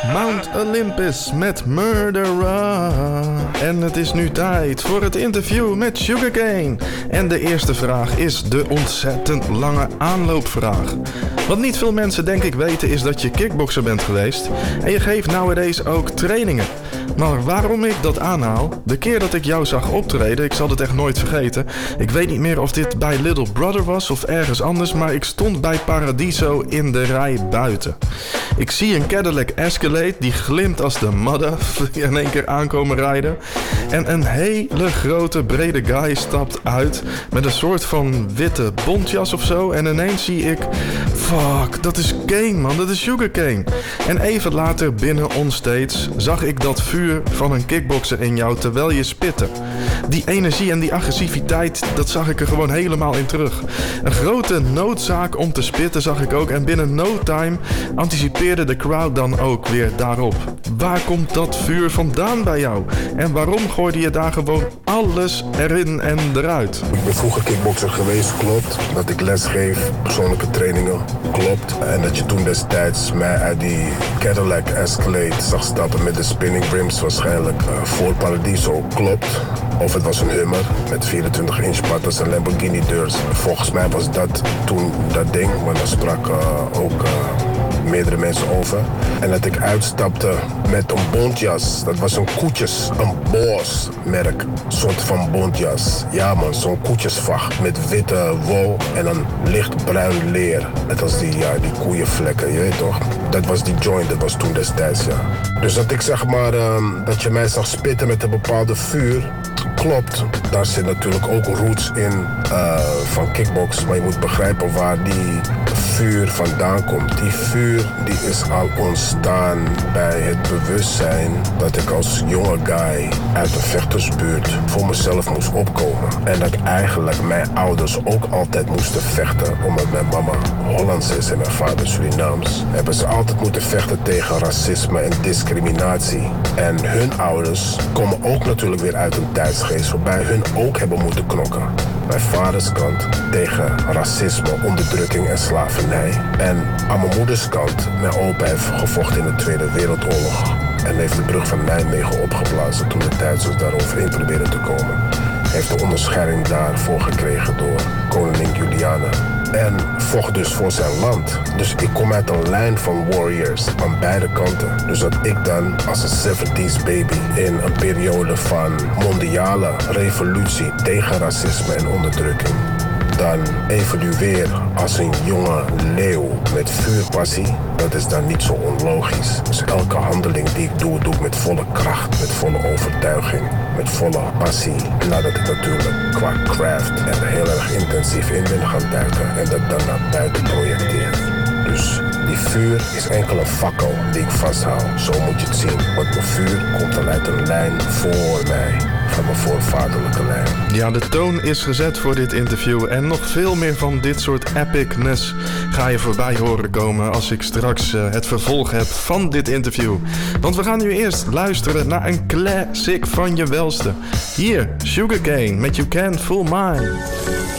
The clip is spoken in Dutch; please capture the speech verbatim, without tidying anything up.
Mount Olympus met Murderer. En het is nu tijd voor het interview met Sugarcane. En de eerste vraag is de ontzettend lange aanloopvraag. Wat niet veel mensen denk ik weten is dat je kickbokser bent geweest. En je geeft nowadays ook trainingen. Maar waarom ik dat aanhaal? De keer dat ik jou zag optreden, ik zal het echt nooit vergeten. Ik weet niet meer of dit bij Little Brother was of ergens anders, maar ik stond bij Paradiso in de rij buiten. Ik zie een Cadillac Escalade die glimt als de madder in één keer aankomen rijden. En een hele grote brede guy stapt uit met een soort van witte bontjas of zo. En ineens zie ik, fuck, dat is Kane man, dat is Sugarcane. En even later binnen onstage zag ik dat vuur van een kickbokser in jou terwijl je spitte. Die energie en die agressiviteit, dat zag ik er gewoon helemaal in terug. Een grote noodzaak om te spitten zag ik ook en binnen no time anticipeerde de crowd dan ook weer daarop. Waar komt dat vuur vandaan bij jou? En waarom gooide je daar gewoon alles erin en eruit? Ik ben vroeger kickbokser geweest, klopt. Dat ik les geef, persoonlijke trainingen, klopt. En dat je toen destijds mij uit die Cadillac Escalade zag stappen met de spinning rims waarschijnlijk uh, voor Paradiso, klopt. Of het was een Hummer met vierentwintig inch patas en Lamborghini deurs. Volgens mij was dat toen dat ding, maar daar sprak uh, ook uh, meerdere mensen over. En dat ik uitstapte met een bontjas. Dat was een koetjes, een Boss merk, soort van bontjas. Ja man, zo'n koetjesvacht met witte wol en een lichtbruin leer. Net als die, ja, die koeienvlekken, je weet toch. Dat was die joint, dat was toen destijds, ja. Dus dat ik zeg maar, um, dat je mij zag spitten met een bepaalde vuur, klopt. Daar zit natuurlijk ook roots in uh, van kickbox. Maar je moet begrijpen waar die vuur vandaan komt. Die vuur die is al ontstaan bij het bewustzijn dat ik als jonge guy uit een vechtersbuurt voor mezelf moest opkomen. En dat eigenlijk mijn ouders ook altijd moesten vechten. Omdat mijn mama Hollands is en mijn vader Surinaams. Hebben ze altijd moeten vechten tegen racisme en discriminatie. En hun ouders komen ook natuurlijk weer uit een tijdsgeest waarbij hun ook hebben moeten knokken. Mijn vaders kant tegen racisme, onderdrukking en slavernij. En aan mijn moeders kant, mijn opa heeft gevochten in de Tweede Wereldoorlog. En heeft de brug van Nijmegen opgeblazen toen de Duitsers daaroverheen probeerden te komen. Heeft de onderscheiding daarvoor gekregen door koningin Juliana. En vocht dus voor zijn land. Dus ik kom uit een lijn van warriors aan beide kanten. Dus dat ik dan als een zeventies baby in een periode van mondiale revolutie tegen racisme en onderdrukking dan evolueer als een jonge leeuw met vuurpassie, dat is dan niet zo onlogisch. Dus elke handeling die ik doe, doe ik met volle kracht, met volle overtuiging, met volle passie. Nadat ik natuurlijk qua craft er heel erg intensief in ben gaan duiken en dat dan naar buiten projecteer. Dus die vuur is enkel een fakkel die ik vasthoud. Zo moet je het zien. Want mijn vuur komt dan uit een lijn voor mij. Van mijn voorvaderlijke lijn. Ja, de toon is gezet voor dit interview. En nog veel meer van dit soort epicness ga je voorbij horen komen als ik straks uh, het vervolg heb van dit interview. Want we gaan nu eerst luisteren naar een classic van je welste. Hier, Sugarcane met You Can't Fool Mine.